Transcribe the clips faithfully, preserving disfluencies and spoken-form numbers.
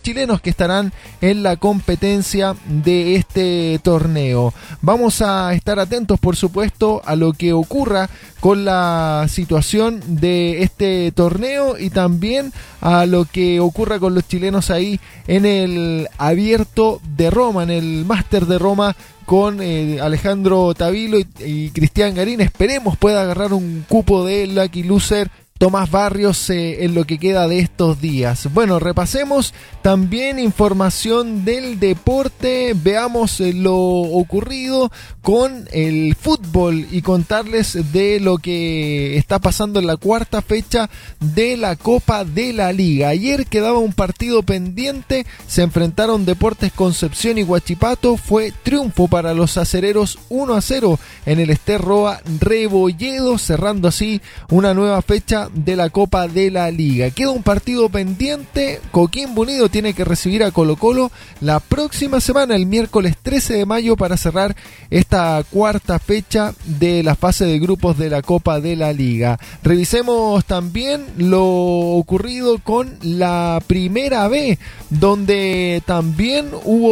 dos chilenos que estarán en la competencia de este torneo. Vamos a estar atentos, por supuesto, a lo que ocurra con la situación de este torneo y también a lo que ocurra con los chilenos ahí en el Abierto de Roma, en el Máster de Roma, con eh, Alejandro Tavilo y, y Cristian Garín. Esperemos pueda agarrar un cupo de Lucky Loser Tomás Barrios eh, en lo que queda de estos días. Bueno, repasemos también información del deporte, veamos eh, lo ocurrido con el fútbol y contarles de lo que está pasando en la cuarta fecha de la Copa de la Liga. Ayer quedaba un partido pendiente, se enfrentaron Deportes Concepción y Huachipato, fue triunfo para los acereros uno a cero en el Ester Roa Rebolledo, cerrando así una nueva fecha de la Copa de la Liga. Queda un partido pendiente, Coquimbo Unido tiene que recibir a Colo Colo la próxima semana, el miércoles trece de mayo, para cerrar esta cuarta fecha de la fase de grupos de la Copa de la Liga. Revisemos también lo ocurrido con la Primera B, donde también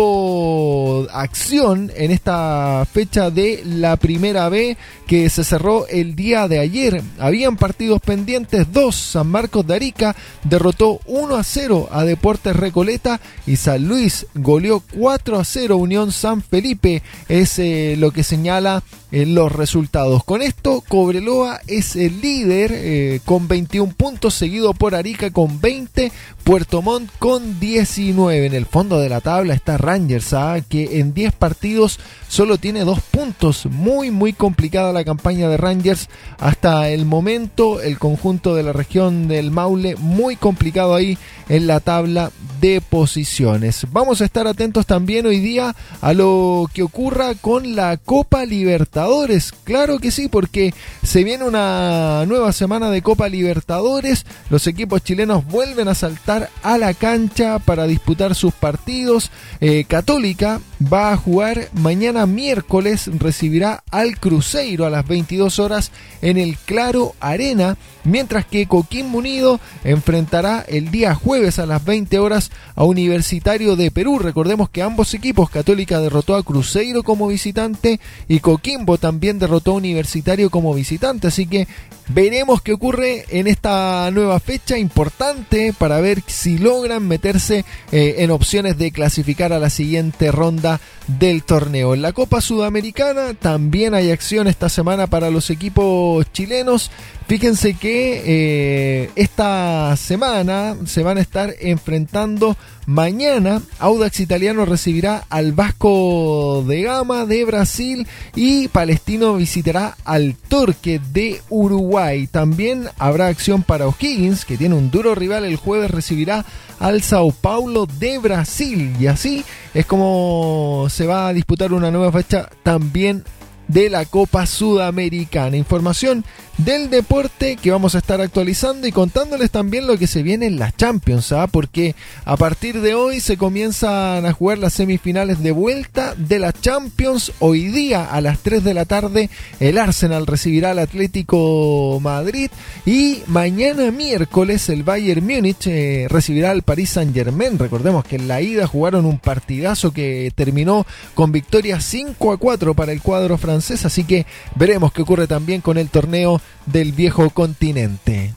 hubo acción en esta fecha de la Primera B que se cerró el día de ayer. Habían partidos pendientes, dos. San Marcos de Arica derrotó uno a cero a Deportes Recoleta y San Luis goleó cuatro a cero Unión San Felipe. Es eh, lo que señala eh, los resultados. Con esto, Cobreloa es el líder eh, con veintiún puntos, seguido por Arica con veinte, Puerto Montt con diecinueve. En el fondo de la tabla está Rangers, ¿ah? que en diez partidos solo tiene dos puntos. Muy, muy complicada la campaña de Rangers hasta el momento. El conjunto de la región del Maule, muy complicado ahí en la tabla de posiciones. Vamos a estar atentos también hoy día a lo que ocurra con la Copa Libertadores. Claro que sí, porque se viene una nueva semana de Copa Libertadores. Los equipos chilenos vuelven a saltar a la cancha para disputar sus partidos. Eh, Católica va a jugar mañana miércoles, recibirá al Cruzeiro a las veintidós horas en el Claro Arena, mientras que Coquimbo Unido enfrentará el día jueves a las veinte horas a Universitario de Perú. Recordemos que ambos equipos, Católica derrotó a Cruzeiro como visitante y Coquimbo también derrotó a Universitario como visitante, así que veremos qué ocurre en esta nueva fecha importante para ver si logran meterse eh, en opciones de clasificar a la siguiente ronda del torneo. En la Copa Sudamericana también hay acción esta semana para los equipos chilenos. Fíjense que eh, esta semana se van a estar enfrentando mañana. Audax Italiano recibirá al Vasco de Gama de Brasil y Palestino visitará al Torque de Uruguay. También habrá acción para O'Higgins, que tiene un duro rival. El jueves recibirá al Sao Paulo de Brasil. Y así es como se va a disputar una nueva fecha también de la Copa Sudamericana. Información del deporte que vamos a estar actualizando y contándoles también lo que se viene en la Champions, ¿ah? porque a partir de hoy se comienzan a jugar las semifinales de vuelta de la Champions. Hoy día a las tres de la tarde el Arsenal recibirá al Atlético Madrid y mañana miércoles el Bayern Múnich eh, recibirá al Paris Saint-Germain. Recordemos que en la ida jugaron un partidazo que terminó con victoria cinco a cuatro para el cuadro francés, así que veremos qué ocurre también con el torneo del viejo continente.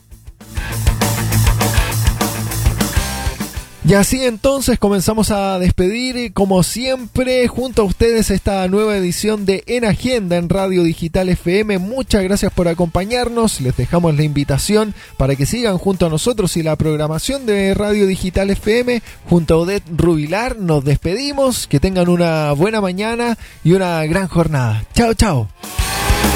Y así entonces comenzamos a despedir, como siempre, junto a ustedes esta nueva edición de En Agenda en Radio Digital F M. Muchas gracias por acompañarnos. Les dejamos la invitación para que sigan junto a nosotros y la programación de Radio Digital F M. Junto a Odette Rubilar nos despedimos. Que tengan una buena mañana y una gran jornada. Chao, chao.